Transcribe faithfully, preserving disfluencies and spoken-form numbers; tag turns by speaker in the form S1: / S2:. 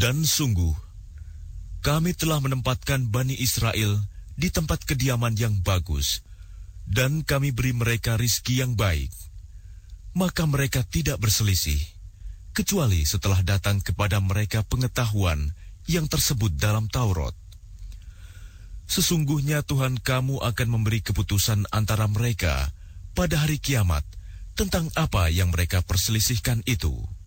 S1: Dan sungguh, kami telah menempatkan Bani Israel di tempat kediaman yang bagus, dan kami beri mereka rizki yang baik. Maka mereka tidak berselisih, kecuali setelah datang kepada mereka pengetahuan yang tersebut dalam Taurat. Sesungguhnya Tuhan kamu akan memberi keputusan antara mereka pada hari kiamat tentang apa yang mereka perselisihkan itu.